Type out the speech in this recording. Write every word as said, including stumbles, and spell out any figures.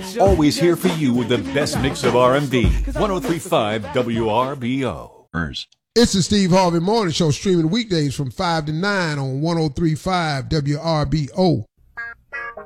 Always here for you with the best mix of R and B. one oh three point five W R B O. It's the Steve Harvey Morning Show, streaming weekdays from five to nine on one oh three point five W R B O.